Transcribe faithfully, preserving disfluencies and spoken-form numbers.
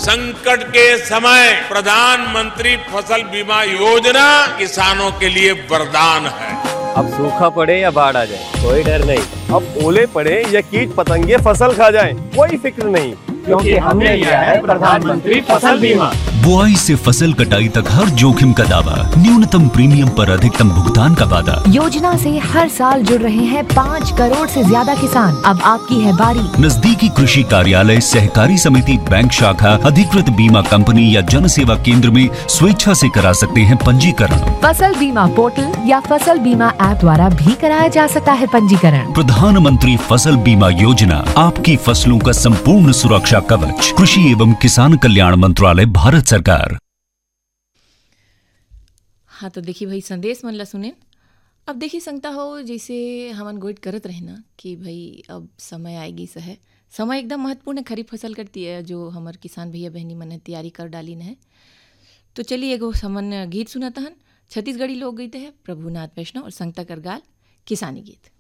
संकट के समय प्रधानमंत्री फसल बीमा योजना किसानों के लिए वरदान है। अब सूखा पड़े या बाढ़ आ जाए कोई डर नहीं, अब ओले पड़े या कीट पतंगे फसल खा जाए कोई फिक्र नहीं, क्योंकि हमने लिया है प्रधानमंत्री फसल बीमा। बुआई से फसल कटाई तक हर जोखिम का दावा, न्यूनतम प्रीमियम पर अधिकतम भुगतान का वादा। योजना से हर साल जुड़ रहे हैं पाँच करोड़ से ज्यादा किसान। अब आपकी है बारी। नजदीकी कृषि कार्यालय, सहकारी समिति, बैंक शाखा, अधिकृत बीमा कंपनी या जन सेवा केंद्र में स्वेच्छा से करा सकते हैं पंजीकरण। फसल बीमा पोर्टल या फसल बीमा ऐप द्वारा भी कराया जा सकता है पंजीकरण। प्रधानमंत्री फसल बीमा योजना, आपकी फसलों का संपूर्ण सुरक्षा कवच। कृषि एवं किसान कल्याण मंत्रालय, भारत सरकार। हाँ तो देखिए भाई संदेश मन ला सुने। अब देखिए संगता हो जैसे हमन गोइट करत रहे ना कि भाई अब समय आएगी सह समय एकदम महत्वपूर्ण है। खरीफ फसल करती है जो हमार किसान भैया बहनी मन ने तैयारी कर डाली न है। तो चलिए एगो समन गीत सुनाता हन। छत्तीसगढ़ी लोकगीत है प्रभुनाथ वैष्णव और संगता करगाल किसानी गीत।